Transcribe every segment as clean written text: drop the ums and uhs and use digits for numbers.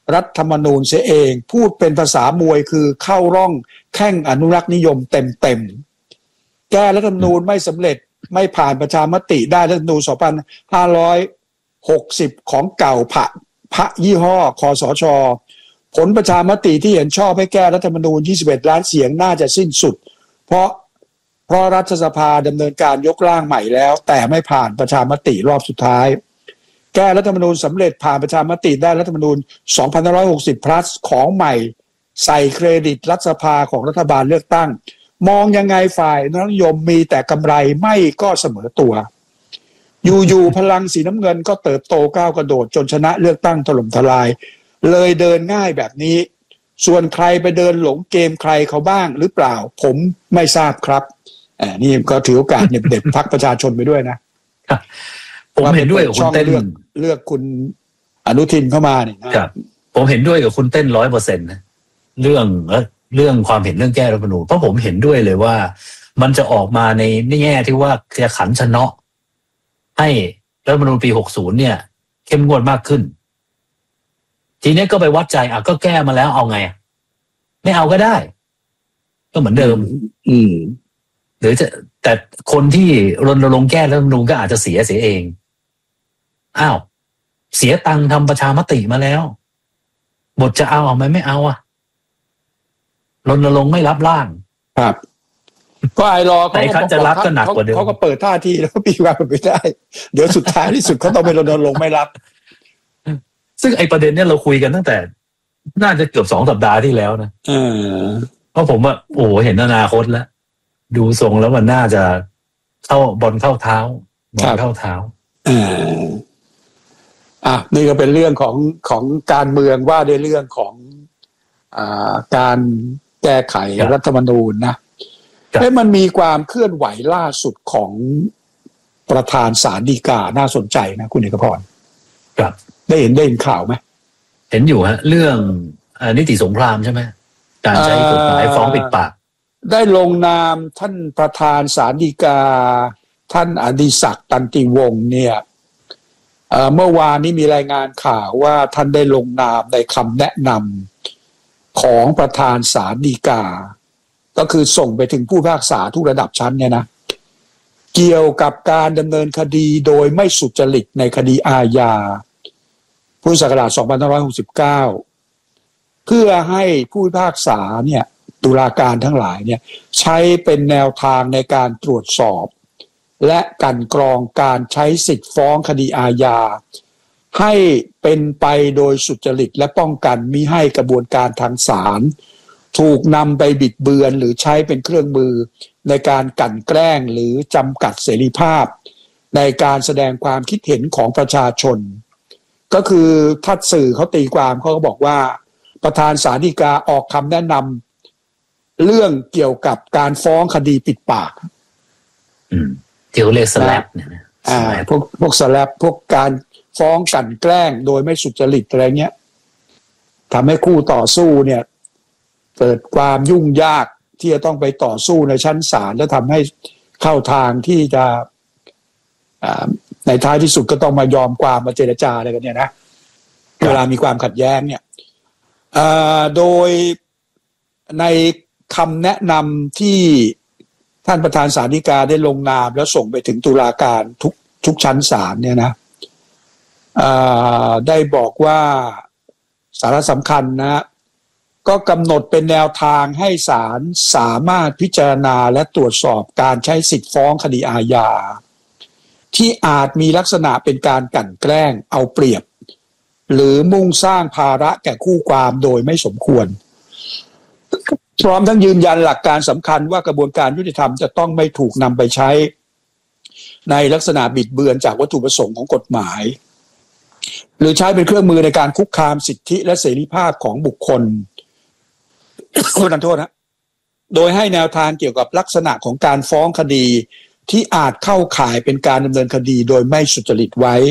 รัฐธรรมนูญเสียเองพูดเป็นภาษามวยคือเข้าร่องแข่งอนุรักษ์นิยมเต็มแก้รัฐธรรมนูญไม่สำเร็จไม่ผ่านประชามติได้รัฐธรรมนูญ2560ของเก่าพระยี่ห้อคสช.ผลประชามติที่เห็นชอบให้แก้รัฐธรรมนูญ21ล้านเสียงน่าจะสิ้นสุดเพราะรัฐสภาดำเนินการยกร่างใหม่แล้วแต่ไม่ผ่านประชามติรอบสุดท้ายแก้รัฐธรรมนูญสำเร็จผ่านประชามติได้รัฐธรรมนูญ2560 plus ของใหม่ใส่เครดิตรัฐสภาของรัฐบาลเลือกตั้งมองยังไงฝ่ายนิยมมีแต่กำไรไม่ก็เสมอตัวอยู่พลังสีน้ำเงินก็เติบโตก้าวกระโดดจนชนะเลือกตั้งถล่มทลายเลยเดินง่ายแบบนี้ส่วนใครไปเดินหลงเกมใครเขาบ้างหรือเปล่าผมไม่ทราบครับนี่ก็ถือโอกาสเนี่ยเด็ดพรรคประชาชนไปด้วยนะผมเห็นด้วยกับคุณเต้นเลือกคุณอนุทินเข้ามาเนี่ยครับผมเห็นด้วยกับคุณเต้น 100% นะเรื่องความเห็นเรื่องแก้รัฐธรรมนูญเพราะผมเห็นด้วยเลยว่ามันจะออกมาในแง่ที่ว่าจะขันชนะให้รัฐธรรมนูญปี60เนี่ยเข้มงวดมากขึ้นทีนี้ก็ไปวัดใจก็แก้มาแล้วเอาไงไม่เอาก็ได้ก็เหมือนเดิมหรือจะแต่คนที่รณรงค์แก้รัฐธรรมนูญก็อาจจะเสียเองเสียตังค์ทำประชามติมาแล้วบทจะเอาไหมไม่เอารณรงค์ไม่รับร่างครับก็ไอรอเขาจะรับก็หนักกว่าเดิมเขาก็เปิดท่าทีแล้วปีว่าไม่ได้เดี๋ยวสุดท้ายที่สุดเขาต้องไปรณรงค์ไม่รับซึ่งไอประเด็นเนี้ยเราคุยกันตั้งแต่น่าจะเกือบ2 สัปดาห์ที่แล้วนะเพราะผมว่าโอ้เห็นอนาคตแล้วดูทรงแล้วมันน่าจะเข้าบอลเข้าเท้านี่ก็เป็นเรื่องของการเมืองว่าในเรื่องของการแก้ไขรัฐธรรมนูญนะมันมีความเคลื่อนไหวล่าสุดของประธานศาลฎีกาน่าสนใจนะคุณเอกพรครับได้เห็นข่าวไหมเห็นอยู่ฮะเรื่องนิติสงครามใช่ไหมการใช้กฎหมายฟ้องปิดปากได้ลงนามท่านประธานศาลฎีกาท่านอดิศักดิ์ตันติวงศ์เนี่ยเมื่อวานนี้มีรายงานข่าวว่าท่านได้ลงนามในคำแนะนำของประธานศาลฎีกาก็คือส่งไปถึงผู้พิพากษาทุกระดับชั้นเนี่ยนะเกี่ยวกับการดำเนินคดีโดยไม่สุจริตในคดีอาญาพุทธศักราช2569เพื่อให้ผู้พิพากษาเนี่ยตุลาการทั้งหลายเนี่ยใช้เป็นแนวทางในการตรวจสอบและกลั่นกรองการใช้สิทธิฟ้องคดีอาญาให้เป็นไปโดยสุจริตและป้องกันมิให้กระบวนการทางศาลถูกนำไปบิดเบือนหรือใช้เป็นเครื่องมือในการกลั่นแกล้งหรือจำกัดเสรีภาพในการแสดงความคิดเห็นของประชาชนก็คือถ้าสื่อเขาตีความเขาก็บอกว่าประธานศาลฎีกาออกคำแนะนำเรื่องเกี่ยวกับการฟ้องคดีปิดปากที่เขาเรียกสแลปเนี่ยพวกสแลปพวกการฟ้องกลั่นแกล้งโดยไม่สุจริตอะไรเงี้ยทำให้คู่ต่อสู้เนี่ยเกิดความยุ่งยากที่จะต้องไปต่อสู้ในชั้นศาลและทำให้เข้าทางที่จะในท้ายที่สุดก็ต้องมายอมความมาเจรจาอะไรกันเนี่ยนะเวลามีความขัดแย้งเนี่ยโดยในคำแนะนำที่ท่านประธานศาลฎีกาได้ลงนามแล้วส่งไปถึงตุลาการทุกชั้นศาลเนี่ยนะได้บอกว่าสาระสำคัญนะก็กำหนดเป็นแนวทางให้ศาลสามารถพิจารณาและตรวจสอบการใช้สิทธิฟ้องคดีอาญาที่อาจมีลักษณะเป็นการกลั่นแกล้งเอาเปรียบหรือมุ่งสร้างภาระแก่คู่ความโดยไม่สมควรพร้อมทั้งยืนยันหลักการสำคัญว่ากระบวนการยุติธรรมจะต้องไม่ถูกนำไปใช้ในลักษณะบิดเบือนจากวัตถุประสงค์ของกฎหมายหรือใช้เป็นเครื่องมือในการคุกคามสิทธิและเสรีภาพของบุคคลขอโทษนะโดยให้แนวทางเกี่ยวกับลักษณะของการฟ้องคดีที่อาจเข้าข่ายเป็นการดำเนินคดีโดยไม่สุจริตไว้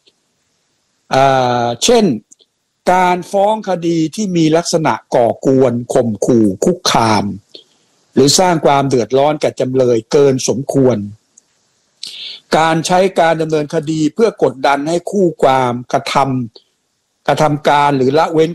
เช่นการฟ้องคดีที่มีลักษณะก่อกวนข่มขู่คุกคามหรือสร้างความเดือดร้อนแก่จำเลยเกินสมควรการใช้การดำเนินคดีเพื่อกดดันให้คู่ความกระทำการหรือละเว้น